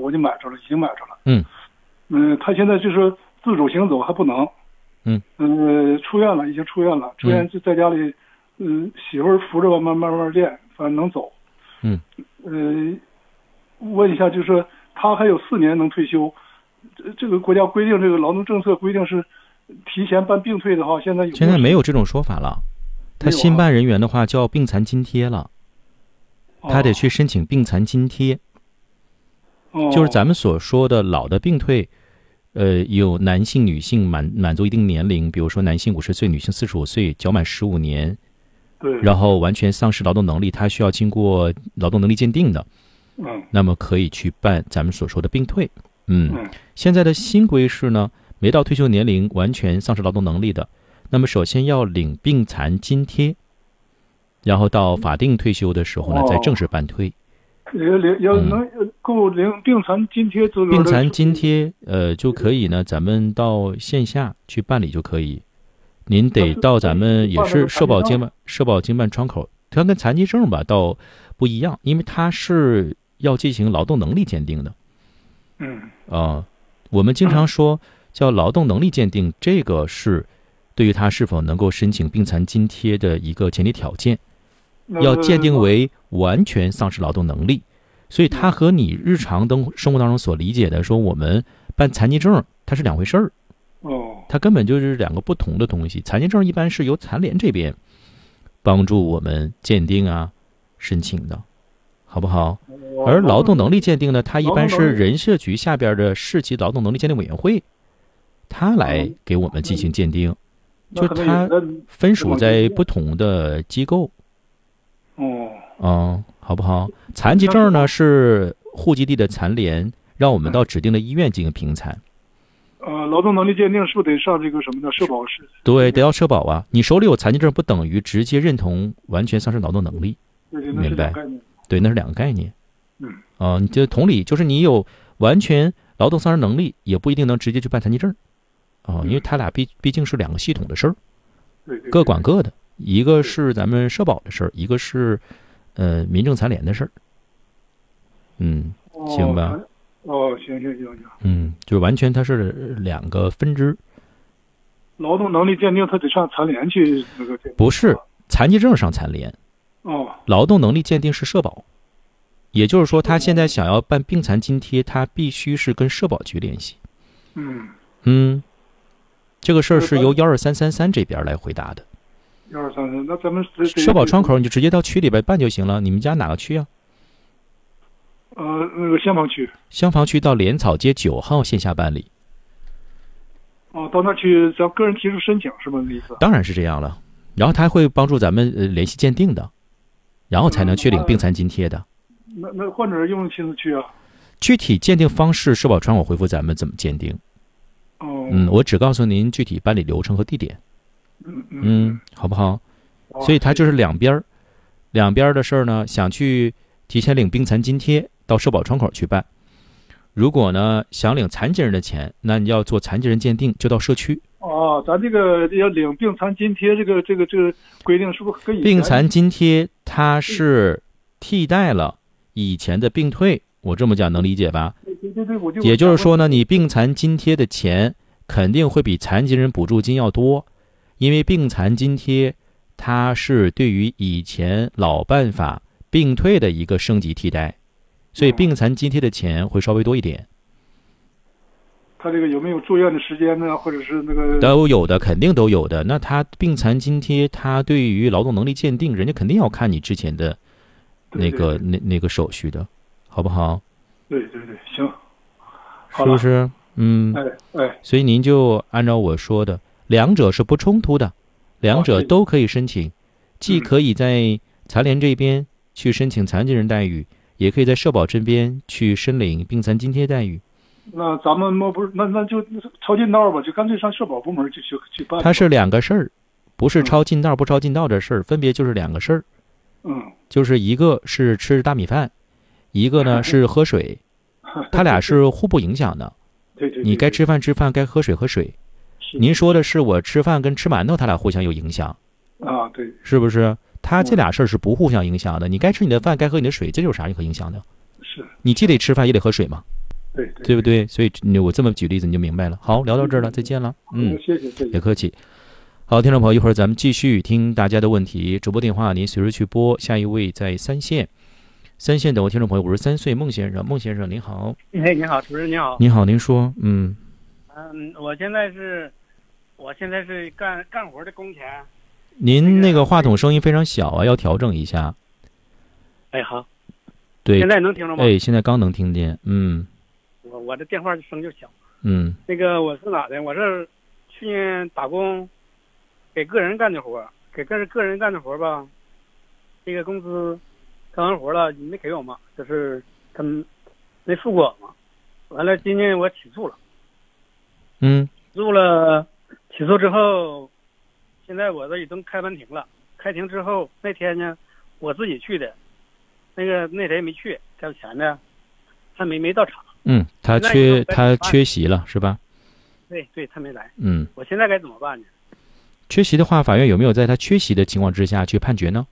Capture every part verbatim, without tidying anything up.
我就买着了，已经买着了。 嗯嗯，他现在就是自主行走还不能。 嗯嗯，出院了，已经出院了。出院就在家里，嗯，媳妇儿扶着我慢慢慢练，反正能走。 嗯。 呃，问一下，就是说他还有四年能退休，这这个国家规定，这个劳动政策规定是提前办病退的话，现在有现在没有这种说法了。他新办人员的话叫病残津贴了，他得去申请病残津贴。 哦， 就是咱们所说的老的病退，呃，有男性、女性满满足一定年龄，比如说男性五十岁，女性四十五岁，缴满十五年， 对， 然后完全丧失劳动能力，他需要经过劳动能力鉴定的， 嗯， 那么可以去办咱们所说的病退。嗯， 嗯现在的新规是呢，没到退休年龄，完全丧失劳动能力的，那么首先要领病残津贴，然后到法定退休的时候呢， 哦、 再正式办退。 要领要能够领病残津贴资格的， 病残津贴呃就可以呢，咱们到线下去办理就可以。您得到咱们也是社保经办社保经办窗口，它跟残疾证吧倒不一样，因为它是要进行劳动能力鉴定的。 嗯啊、呃，我们经常说叫劳动能力鉴定，这个是对于他是否能够申请病残津贴的一个前提条件。要鉴定为完全丧失劳动能力，所以它和你日常的生活当中所理解的说我们办残疾证它是两回事儿。 哦， 它根本就是两个不同的东西。残疾证一般是由残联这边帮助我们鉴定啊申请的，好不好？而劳动能力鉴定呢，它一般是人社局下边的市级劳动能力鉴定委员会，它来给我们进行鉴定，就它分属在不同的机构。 哦， 嗯，好不好？残疾证呢是户籍地的残联让我们到指定的医院进行评残。 呃，劳动能力鉴定是不是得上这个什么的社保是？ 对，得要社保啊。你手里有残疾证不等于直接认同完全丧失劳动能力，明白？对，那是两个概念。 嗯， 啊、呃，你就同理，就是你有完全劳动丧失能力，也不一定能直接去办残疾证啊、呃，因为他俩毕毕竟是两个系统的事儿，各管各的。一个是咱们社保的事儿，一个是呃民政残联的事儿。嗯，行吧。 哦，行行行行。 嗯，就完全它是两个分支。 劳动能力鉴定，他得上残联去那个鉴定。 不是，残疾证上残联。 哦。劳动能力鉴定是社保，也就是说，他现在想要办病残津贴，他必须是跟社保局联系。 嗯。 嗯，这个事儿是由幺二三三三这边来回答的。 幺二三三，那咱们社保窗口你就直接到区里边办就行了。你们家哪个区啊？ 呃，那个香坊区。 香坊区到莲草街九号线下办理。 哦，到那去咱个人提出申请是吗？意思？ 当然是这样了。然后他会帮助咱们呃联系鉴定的，然后才能去领病残津贴的。 嗯、那那患者用不用亲自去啊？ 具体鉴定方式，社保窗口回复咱们怎么鉴定。 哦。 嗯，我只告诉您具体办理流程和地点。 嗯嗯。 嗯，好不好？所以他就是两边两边的事儿呢，想去提前领病残津贴，到社保窗口去办。如果呢想领残疾人的钱，那你要做残疾人鉴定，就到社区。 哦，咱这个要领病残津贴，这个这个这个规定是不是跟以前？ 病残津贴它是替代了以前的病退，我这么讲能理解吧？ 对对对，我就也就是说呢，你病残津贴的钱肯定会比残疾人补助金要多，因为病残津贴它是对于以前老办法病退的一个升级替代，所以病残津贴的钱会稍微多一点。 他这个有没有住院的时间呢？或者是那个都有的，肯定都有的。那他病残津贴，他对于劳动能力鉴定，人家肯定要看你之前的那个那那个手续的，好不好？ 对对对，行， 是不是？嗯， 哎哎， 所以您就按照我说的，两者是不冲突的，两者都可以申请，既可以在残联这边去申请残疾人待遇，也可以在社保这边去申领病残津贴待遇。 那咱们那不是那那就抄近道吧，就干脆上社保部门去去去办。 它是两个事儿，不是抄近道不抄近道的事儿，分别就是两个事儿。 嗯， 就是一个是吃大米饭，一个呢是喝水，它俩是互不影响的。 对对， 你该吃饭吃饭，该喝水喝水。您说的是我吃饭跟吃馒头，它俩互相有影响啊？对， 是不是？它这俩事儿是不互相影响的。你该吃你的饭，该喝你的水，这有啥可影响的？ 是， 你既得吃饭也得喝水嘛。 对对， 对不对？所以你我这么举例子你就明白了。好，聊到这儿了，再见了。嗯， 谢谢谢谢， 别客气。好，听众朋友，一会儿咱们继续听大家的问题，直播电话您随时去拨。下一位在三线，三线等位听众朋友，五十三岁孟先生，孟先生您好。 哎，你好，主持人你好。 你好，您说。嗯嗯，我现在是，我现在是干干活的工钱。 您那个话筒声音非常小啊，要调整一下。 哎，好。 对。 现在能听着吗？ 哎，现在刚能听见。嗯。 我我这电话声就小。 嗯。 那个我是哪的？我是去年打工，给个人干的活，给个人个人干的活吧。这个工资干完活了，你没给我嘛？就是他们没付过我嘛。完了，今年我起诉了。 嗯。 起诉了，起诉之后，现在我这已经开完庭了。开庭之后那天呢，我自己去的，那个那谁没去，交钱的，他没没到场。 嗯，他缺他缺席了是吧？ 对对，他没来。 嗯， 我现在该怎么办呢？ 缺席的话，法院有没有在他缺席的情况之下去判决呢？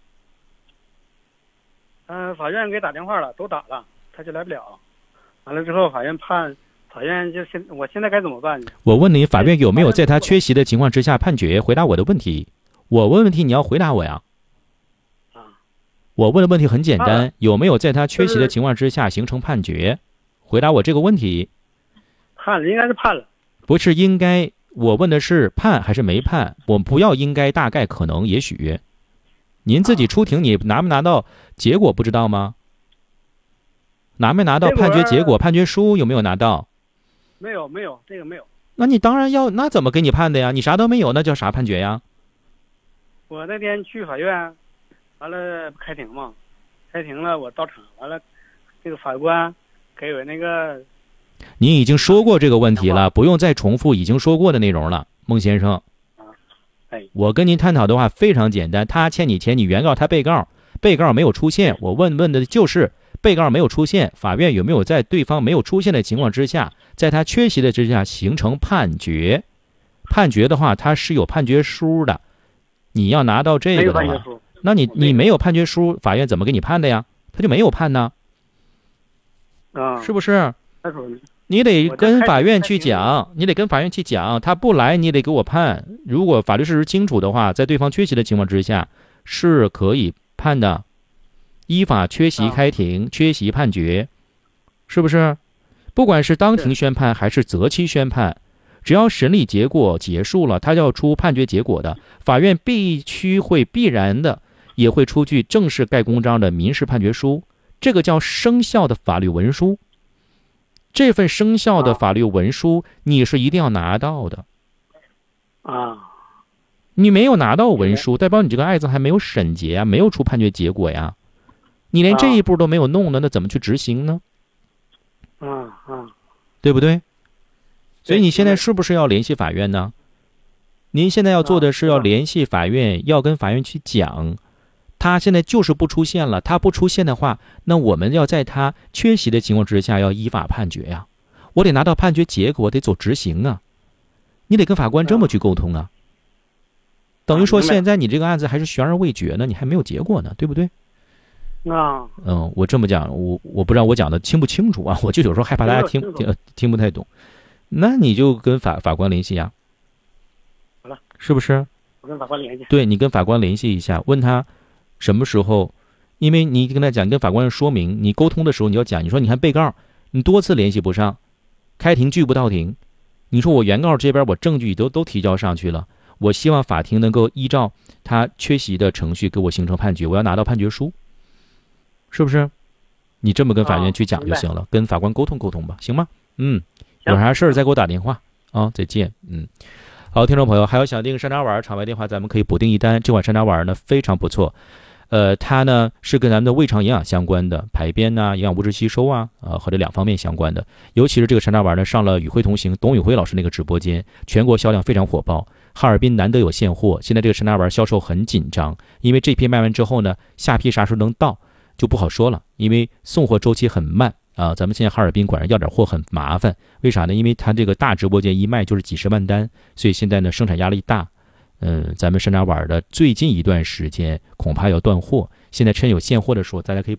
嗯、呃，法院给打电话了，都打了，他就来不了。完了之后，法院判，法院就现，我现在该怎么办呢？ 我问你，法院有没有在他缺席的情况之下判决？回答我的问题。我问问题，你要回答我呀。 啊， 我问的问题很简单，有没有在他缺席的情况之下形成判决？回答我这个问题。 判了，应该是判了。 不是应该，我问的是判还是没判？我不要应该、大概、可能、也许。您自己出庭，你拿没拿到结果不知道吗？拿没拿到判决结果？判决书有没有拿到？ 没有，没有，这个没有。 那你当然要，那怎么给你判的呀？你啥都没有，那叫啥判决呀？ 我那天去法院，完了开庭嘛，开庭了，我到场，完了，这个法官给我那个。 你已经说过这个问题了，不用再重复已经说过的内容了，孟先生。 哎， 我跟您探讨的话非常简单，他欠你钱，你原告他被告，被告没有出现，我问问的就是被告没有出现，法院有没有在对方没有出现的情况之下，在他缺席的之下形成判决？判决的话，他是有判决书的，你要拿到这个的话，那你你没有判决书，法院怎么给你判的呀？他就没有判呢， 啊， 是不是？你得跟法院去讲，你得跟法院去讲，他不来你得给我判。如果法律事实清楚的话，在对方缺席的情况之下是可以判的，依法缺席开庭、啊、缺席判决，是不是？不管是当庭宣判还是择期宣判，只要审理结果结束了，他要出判决结果的，法院必须会必然的也会出具正式盖公章的民事判决书，这个叫生效的法律文书。这份生效的法律文书你是一定要拿到的啊！ 你没有拿到文书，代表你这个案子还没有审结啊，没有出判决结果呀。你连这一步都没有弄呢，那怎么去执行呢？ 啊啊， 对不对？所以你现在是不是要联系法院呢？您现在要做的是要联系法院，要跟法院去讲。他现在就是不出现了，他不出现的话，那我们要在他缺席的情况之下要依法判决呀。我得拿到判决结果，我得走执行啊。你得跟法官这么去沟通啊。等于说现在你这个案子还是悬而未决呢，你还没有结果呢，对不对？ 啊， 嗯，我这么讲，我我不知道我讲的清不清楚啊，我就有时候害怕大家听听听不太懂。那你就跟法法官联系呀。 好了， 是不是？ 我跟法官联系。 对，你跟法官联系一下，问他。什么时候？因为你跟他讲，你跟法官说明，你沟通的时候你要讲，你说你看被告，你多次联系不上，开庭拒不到庭，你说我原告这边我证据都都提交上去了，我希望法庭能够依照他缺席的程序给我形成判决，我要拿到判决书，是不是？你这么跟法院去讲就行了，跟法官沟通沟通吧，行吗？嗯，有啥事儿再给我打电话啊，再见。嗯。好，听众朋友，还有想订山楂丸场外电话，咱们可以补订一单。这款山楂丸呢非常不错，呃，它呢是跟咱们的胃肠营养相关的，排便呐、啊、营养物质吸收啊，呃和这两方面相关的。尤其是这个山楂丸呢，上了与会同行董宇辉老师那个直播间，全国销量非常火爆。哈尔滨难得有现货，现在这个山楂丸销售很紧张，因为这批卖完之后呢，下批啥时候能到就不好说了，因为送货周期很慢。啊，咱们现在哈尔滨管人要点货很麻烦，为啥呢？因为他这个大直播间一卖就是几十万单，所以现在呢生产压力大。嗯，咱们山楂丸的最近一段时间恐怕要断货，现在趁有现货的时候，大家可以补订。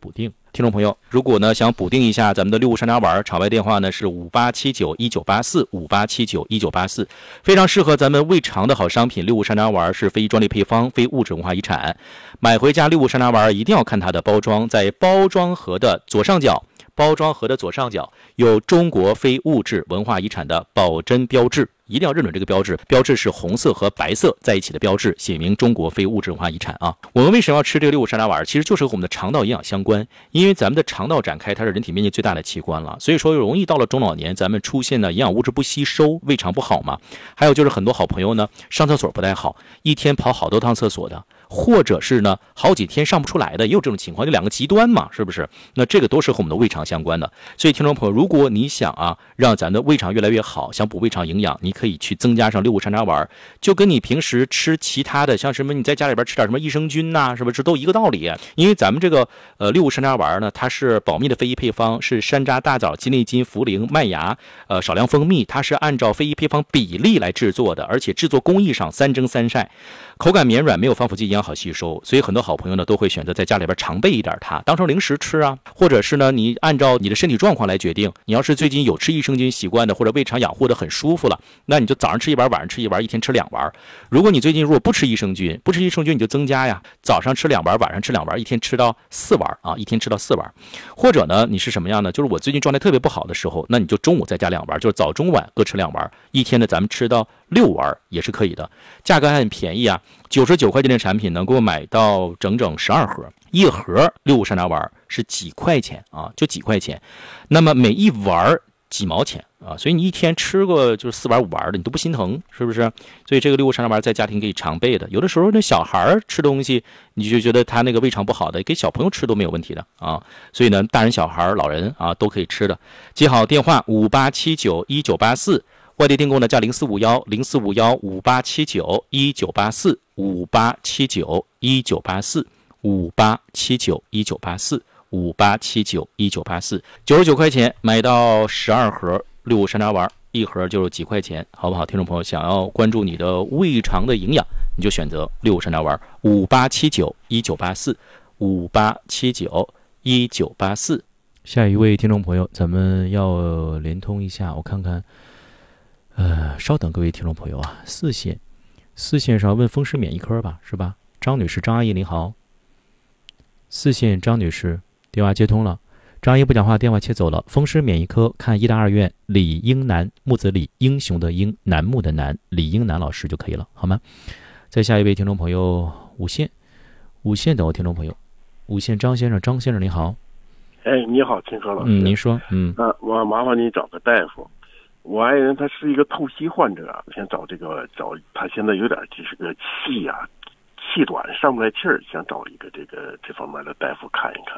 听众朋友，如果呢想补丁一下咱们的六物山楂丸，场外电话呢是五八七九一九八四五八七九一九八四，非常适合咱们胃肠的好商品。六物山楂丸是非专利配方，非物质文化遗产。买回家六物山楂丸一定要看它的包装，在包装盒的左上角，包装盒的左上角有中国非物质文化遗产的保真标志。一定要认准这个标志，标志是红色和白色在一起的标志，写明中国非物质文化遗产啊。我们为什么要吃这个六物山楂丸？其实就是和我们的肠道营养相关，因为咱们的肠道展开它是人体面积最大的器官了，所以说容易到了中老年咱们出现的营养物质不吸收，胃肠不好嘛。还有就是很多好朋友呢上厕所不太好，一天跑好多趟厕所的，或者是呢好几天上不出来的，也有这种情况，就两个极端嘛，是不是？那这个都是和我们的胃肠相关的。所以听众朋友，如果你想啊让咱的胃肠越来越好，想补胃肠营养，你可以去增加上六物山楂丸，就跟你平时吃其他的像什么你在家里边吃点什么益生菌呐、啊，是不是都一个道理？因为咱们这个呃六物山楂丸呢，它是保密的非遗配方，是山楂、大枣、鸡内金、茯苓、麦芽，呃少量蜂蜜，它是按照非遗配方比例来制作的，而且制作工艺上三蒸三晒，口感绵软，没有防腐剂，营养好吸收。所以很多好朋友呢都会选择在家里边常备一点它，当成零食吃啊，或者是呢你按照你的身体状况来决定。你要是最近有吃益生菌习惯的，或者胃肠养护的很舒服了，那你就早上吃一丸，晚上吃一丸，一天吃两丸。如果你最近如果不吃益生菌，不吃益生菌你就增加呀，早上吃两丸，晚上吃两丸，一天吃到四丸啊，一天吃到四丸。或者呢你是什么样呢？就是我最近状态特别不好的时候，那你就中午再加两丸，就是早中晚各吃两丸，一天呢咱们吃到六丸也是可以的。价格还很便宜啊，九十九块钱的产品能够买到整整十二盒，一盒六物山楂丸是几块钱啊，就几块钱。那么每一丸几毛钱啊，所以你一天吃过就是四丸五丸的，你都不心疼，是不是？所以这个六物山楂丸在家庭可以常备的。有的时候那小孩吃东西，你就觉得他那个胃肠不好的，给小朋友吃都没有问题的啊。所以呢，大人、小孩、老人啊都可以吃的。记好电话五八七九一九八四，外地订购呢加零四五幺零四五幺五八七九一九八四五八七九一九八四五八七九一九八四。五八七九一九八四，九十九块钱买到十二盒六物山楂丸，一盒就是几块钱，好不好？听众朋友，想要关注你的胃肠的营养，你就选择六物山楂丸，五八七九一九八四，五八七九一九八四。下一位听众朋友，咱们要连通一下，我看看，呃，稍等，各位听众朋友啊，四线，四线上问风湿免疫科吧，是吧？张女士，张阿姨，你好。四线，张女士。电话接通了，张阿姨不讲话，电话切走了。风湿免疫科看医大二院李英南，木子李，英雄的英，楠木的楠，李英南老师就可以了，好吗？再下一位听众朋友，五线，五线等我听众朋友，五线张先生，张先生你好。 哎，你好，秦科老师。 嗯，您说，嗯， 啊，我麻烦你找个大夫。我爱人他是一个透析患者啊，想找这个找他现在有点就是个气啊，气短上不来气儿，想找一个这个这方面的大夫看一看。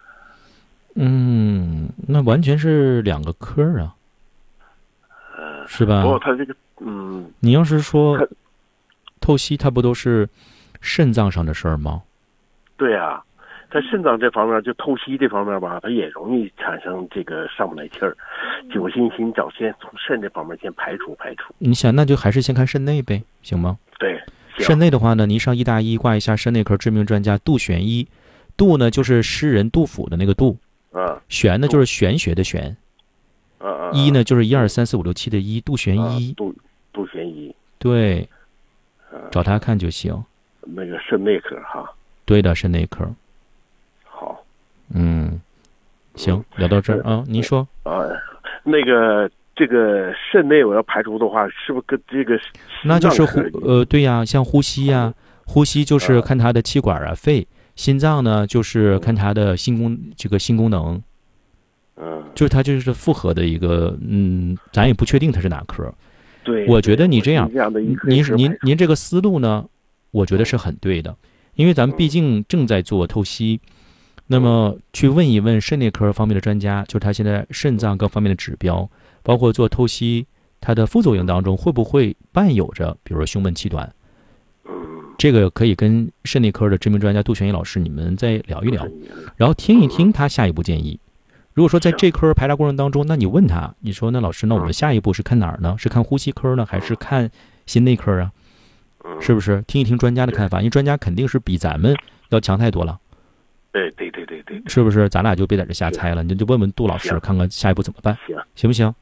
嗯，那完全是两个科啊， 呃， 是吧？ 不过他这个，嗯， 你要是说透析，它不都是肾脏上的事儿吗？ 对啊，在肾脏这方面，就透析这方面吧，它也容易产生这个上不来气儿。就我寻寻找先从肾这方面先排除排除。 你想，那就还是先看肾内呗，行吗？ 对， 肾内的话呢，你上医大医挂一下肾内科知名专家杜玄医，杜呢就是诗人杜甫的那个杜。 啊， 玄呢就是玄学的玄， 啊啊， 一呢就是一二三四五六七的一，杜玄医， 杜杜玄医， 对，找他看就行。 那个肾内科哈， 对的，肾内科。 好， 嗯，行，聊到这儿啊，您说啊，那个这个肾内我要排除的话，是不是跟这个那就是呼呃对呀，像呼吸呀，呼吸就是看他的气管啊、肺。心脏呢，就是看他的心功这个心功能， 嗯， 就是他就是复合的一个，嗯，咱也不确定他是哪科。 对， 我觉得你这样，您您您您这个思路呢，我觉得是很对的，因为咱们毕竟正在做透析，那么去问一问肾内科方面的专家，就是他现在肾脏各方面的指标，包括做透析，它的副作用当中会不会伴有着，比如说胸闷气短。这个可以跟肾内科的知名专家杜玄一老师你们再聊一聊，然后听一听他下一步建议。如果说在这科排查过程当中，那你问他，你说那老师，那我们下一步是看哪儿呢？是看呼吸科呢，还是看心内科啊？是不是？听一听专家的看法，因为专家肯定是比咱们要强太多了。 对对对对对， 是不是？咱俩就别在这瞎猜了，你就问问杜老师，看看下一步怎么办， 行， 行不行？